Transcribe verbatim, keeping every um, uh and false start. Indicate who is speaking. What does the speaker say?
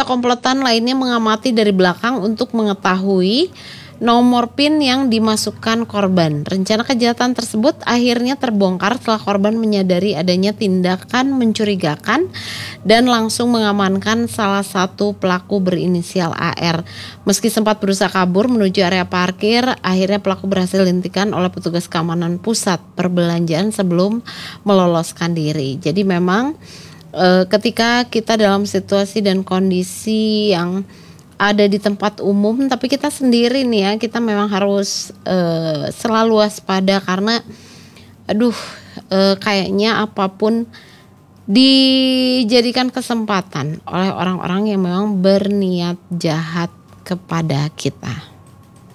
Speaker 1: komplotan lainnya mengamati dari belakang untuk mengetahui nomor PIN yang dimasukkan korban. Rencana kejahatan tersebut akhirnya terbongkar setelah korban menyadari adanya tindakan mencurigakan dan langsung mengamankan salah satu pelaku berinisial A R. Meski sempat berusaha kabur menuju area parkir, akhirnya pelaku berhasil dihentikan oleh petugas keamanan pusat perbelanjaan sebelum meloloskan diri. Jadi memang e, ketika kita dalam situasi dan kondisi yang ada di tempat umum, tapi kita sendiri nih ya, kita memang harus uh, selalu waspada karena aduh uh, kayaknya apapun dijadikan kesempatan oleh orang-orang yang memang berniat jahat kepada kita.